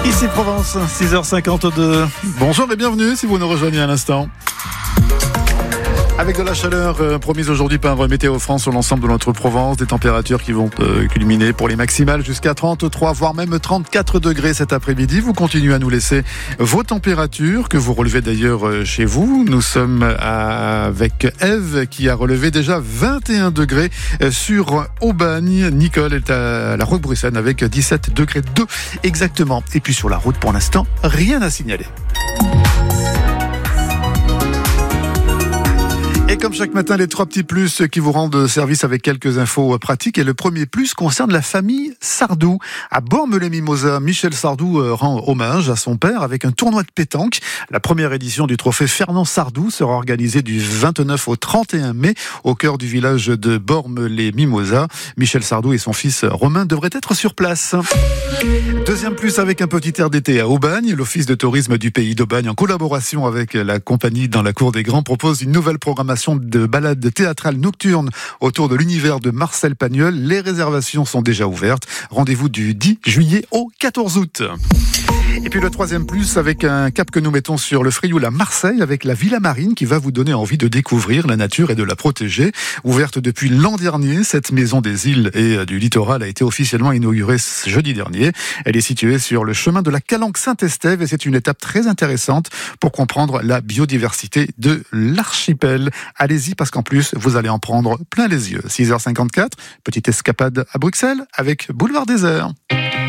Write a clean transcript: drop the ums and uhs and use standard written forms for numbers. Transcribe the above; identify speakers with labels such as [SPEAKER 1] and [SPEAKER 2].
[SPEAKER 1] Ici Provence, 6h52. Bonjour et bienvenue si vous nous rejoignez à l'instant. Avec de la chaleur promise aujourd'hui par Météo France sur l'ensemble de notre Provence, des températures qui vont culminer pour les maximales jusqu'à 33, voire même 34 degrés cet après-midi. Vous continuez à nous laisser vos températures, que vous relevez d'ailleurs chez vous. Nous sommes avec Eve qui a relevé déjà 21 degrés sur Aubagne. Nicole est à la Roque-Bruxelles avec 17 degrés 2 exactement. Et puis sur la route pour l'instant, rien à signaler. Et comme chaque matin, les 3 petits plus qui vous rendent service avec quelques infos pratiques. Et le premier plus concerne la famille Sardou. À Bormes-les-Mimosas, Michel Sardou rend hommage à son père avec un tournoi de pétanque. La première édition du trophée Fernand Sardou sera organisée du 29 au 31 mai au cœur du village de Bormes-les-Mimosas. Michel Sardou et son fils Romain devraient être sur place. Deuxième plus avec un petit air d'été à Aubagne. L'Office de tourisme du pays d'Aubagne, en collaboration avec la compagnie Dans la Cour des Grands, propose une nouvelle programmation de balades théâtrales nocturnes autour de l'univers de Marcel Pagnol. Les réservations sont déjà ouvertes. Rendez-vous du 10 juillet au 14 août. Et puis le troisième plus avec un cap que nous mettons sur le Frioul à Marseille avec la Villa Marine qui va vous donner envie de découvrir la nature et de la protéger. Ouverte depuis l'an dernier, cette maison des îles et du littoral a été officiellement inaugurée ce jeudi dernier. Elle est située sur le chemin de la Calanque Saint-Estève et c'est une étape très intéressante pour comprendre la biodiversité de l'archipel. Allez-y parce qu'en plus, vous allez en prendre plein les yeux. 6h54, petite escapade à Bruxelles avec Boulevard Désert.